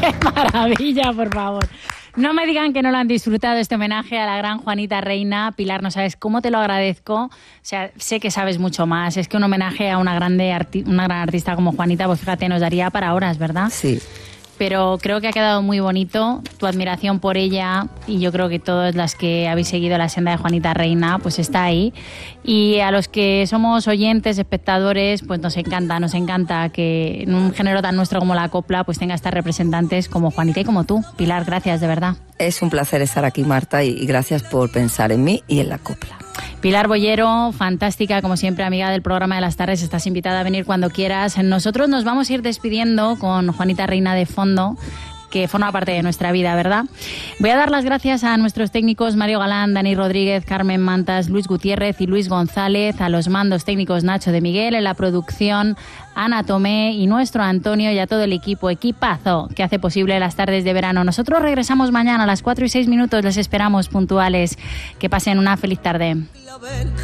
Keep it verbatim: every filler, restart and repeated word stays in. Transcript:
¡Qué maravilla, por favor! No me digan que no lo han disfrutado este homenaje a la gran Juanita Reina. Pilar, no sabes cómo te lo agradezco. O sea, sé que sabes mucho más. Es que un homenaje a una, grande arti- una gran artista como Juanita, pues fíjate, nos daría para horas, ¿verdad? Sí. Pero creo que ha quedado muy bonito tu admiración por ella y yo creo que todas las que habéis seguido la senda de Juanita Reina pues está ahí. Y a los que somos oyentes, espectadores, pues nos encanta, nos encanta que en un género tan nuestro como la copla pues tenga estas representantes como Juanita y como tú. Pilar, gracias de verdad. Es un placer estar aquí, Marta, y gracias por pensar en mí y en la copla. Pilar Boyero, fantástica, como siempre, amiga del programa de las tardes, estás invitada a venir cuando quieras. Nosotros nos vamos a ir despidiendo con Juanita Reina de fondo, que forma parte de nuestra vida, ¿verdad? Voy a dar las gracias a nuestros técnicos Mario Galán, Dani Rodríguez, Carmen Mantas, Luis Gutiérrez y Luis González, a los mandos técnicos Nacho de Miguel, en la producción Ana Tomé y nuestro Antonio y a todo el equipo, equipazo que hace posible las tardes de verano. Nosotros regresamos mañana a las cuatro y seis minutos, les esperamos puntuales. Que pasen una feliz tarde.